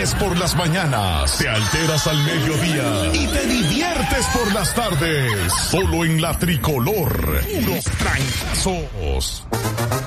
amantes por las mañanas, te alteras al mediodía y te diviertes por las tardes. Solo en la Tricolor, unos trancazos.